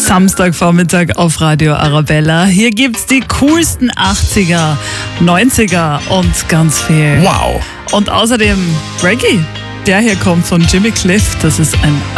Samstagvormittag auf Radio Arabella. Hier gibt's die coolsten 80er, 90er und ganz viel. Wow. Und außerdem Reggae. Der hier kommt von Jimmy Cliff. Das ist ein